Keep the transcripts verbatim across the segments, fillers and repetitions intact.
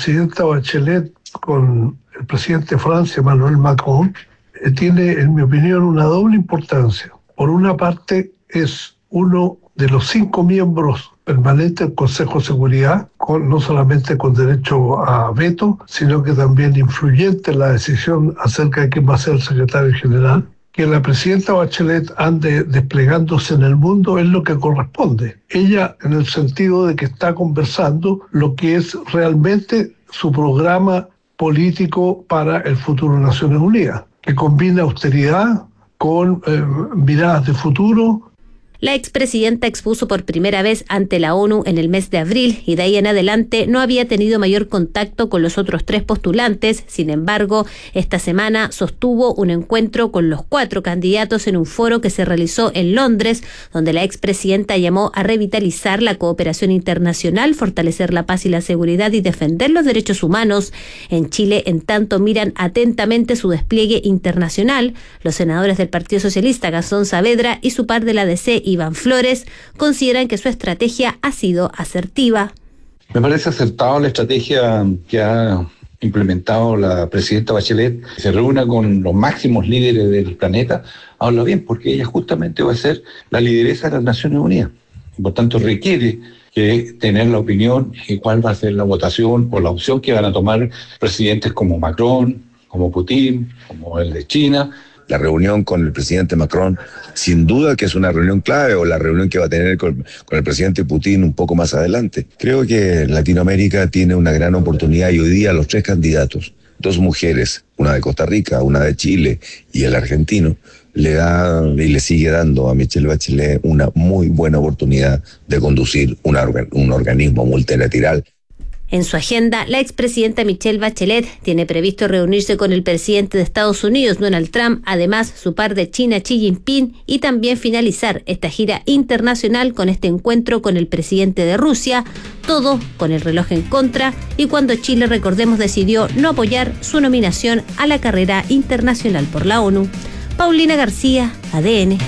presidenta Bachelet con el presidente de Francia, Emmanuel Macron, eh, tiene, en mi opinión, una doble importancia. Por una parte, es uno de los cinco miembros permanentes del Consejo de Seguridad, con, no solamente con derecho a veto, sino que también influyente en la decisión acerca de quién va a ser el secretario general. Que la presidenta Bachelet ande desplegándose en el mundo es lo que corresponde. Ella, en el sentido de que está conversando lo que es realmente su programa político para el futuro de Naciones Unidas, que combina austeridad con eh, miradas de futuro. La expresidenta expuso por primera vez ante la ONU en el mes de abril y de ahí en adelante no había tenido mayor contacto con los otros tres postulantes. Sin embargo, esta semana sostuvo un encuentro con los cuatro candidatos en un foro que se realizó en Londres, donde la expresidenta llamó a revitalizar la cooperación internacional, fortalecer la paz y la seguridad y defender los derechos humanos. En Chile, en tanto, miran atentamente su despliegue internacional. Los senadores del Partido Socialista, Gastón Saavedra, y su par de la D C, Iván Flores, consideran que su estrategia ha sido asertiva. Me parece acertado la estrategia que ha implementado la presidenta Bachelet. Se reúna con los máximos líderes del planeta. Habla bien, porque ella justamente va a ser la lideresa de las Naciones Unidas. Por tanto, requiere que tener la opinión de cuál va a ser la votación o la opción que van a tomar presidentes como Macron, como Putin, como el de China. La reunión con el presidente Macron, sin duda que es una reunión clave, o la reunión que va a tener con, con el presidente Putin un poco más adelante. Creo que Latinoamérica tiene una gran oportunidad y hoy día los tres candidatos, dos mujeres, una de Costa Rica, una de Chile y el argentino, le da y le sigue dando a Michelle Bachelet una muy buena oportunidad de conducir una, un organismo multilateral. En su agenda, la expresidenta Michelle Bachelet tiene previsto reunirse con el presidente de Estados Unidos, Donald Trump, además su par de China, Xi Jinping, y también finalizar esta gira internacional con este encuentro con el presidente de Rusia, todo con el reloj en contra, y cuando Chile, recordemos, decidió no apoyar su nominación a la carrera internacional por la ONU. Paulina García, A D N.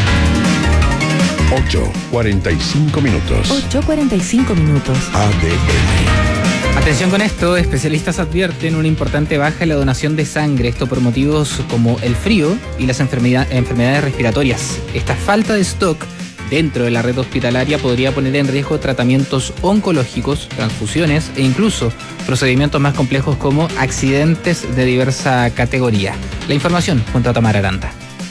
ocho cuarenta y cinco minutos. ocho cuarenta y cinco minutos. A D N. Atención con esto, especialistas advierten una importante baja en la donación de sangre, esto por motivos como el frío y las enfermedad, enfermedades respiratorias. Esta falta de stock dentro de la red hospitalaria podría poner en riesgo tratamientos oncológicos, transfusiones e incluso procedimientos más complejos como accidentes de diversa categoría. La información junto a Tamara Aranda.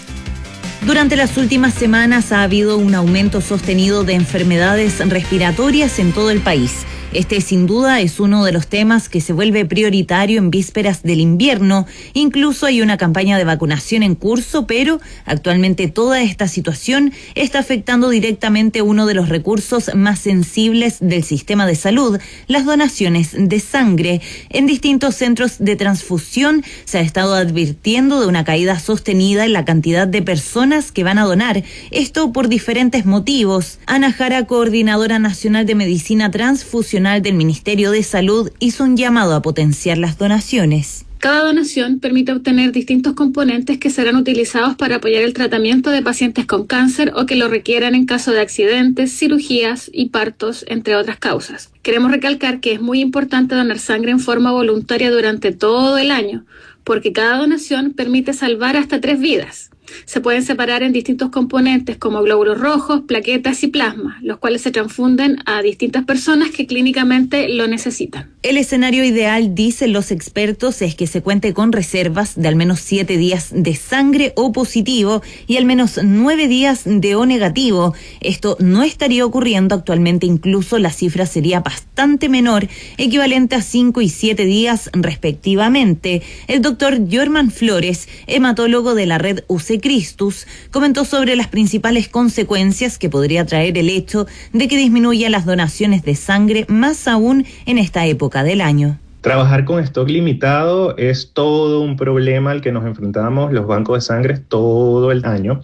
Durante las últimas semanas ha habido un aumento sostenido de enfermedades respiratorias en todo el país. Este, sin duda, es uno de los temas que se vuelve prioritario en vísperas del invierno. Incluso hay una campaña de vacunación en curso, pero actualmente toda esta situación está afectando directamente uno de los recursos más sensibles del sistema de salud, las donaciones de sangre. En distintos centros de transfusión se ha estado advirtiendo de una caída sostenida en la cantidad de personas que van a donar. Esto por diferentes motivos. Ana Jara, coordinadora nacional de medicina transfusional del Ministerio de Salud, hizo un llamado a potenciar las donaciones. Cada donación permite obtener distintos componentes que serán utilizados para apoyar el tratamiento de pacientes con cáncer o que lo requieran en caso de accidentes, cirugías y partos, entre otras causas. Queremos recalcar que es muy importante donar sangre en forma voluntaria durante todo el año, porque cada donación permite salvar hasta tres vidas. Se pueden separar en distintos componentes como glóbulos rojos, plaquetas y plasma, los cuales se transfunden a distintas personas que clínicamente lo necesitan. El escenario ideal, dicen los expertos, es que se cuente con reservas de al menos siete días de sangre O positivo y al menos nueve días de O negativo. Esto no estaría ocurriendo actualmente, incluso la cifra sería bastante menor, equivalente a cinco y siete días respectivamente. El doctor Jorman Flores, hematólogo de la red U C Christus, comentó sobre las principales consecuencias que podría traer el hecho de que disminuyan las donaciones de sangre, más aún en esta época del año. Trabajar con stock limitado es todo un problema al que nos enfrentamos los bancos de sangre todo el año,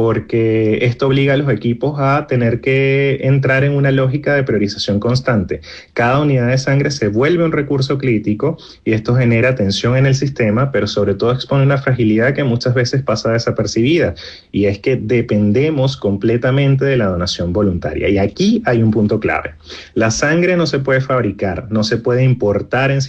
porque esto obliga a los equipos a tener que entrar en una lógica de priorización constante. Cada unidad de sangre se vuelve un recurso crítico y esto genera tensión en el sistema, pero sobre todo expone una fragilidad que muchas veces pasa desapercibida, y es que dependemos completamente de la donación voluntaria. Y aquí hay un punto clave. La sangre no se puede fabricar, no se puede importar en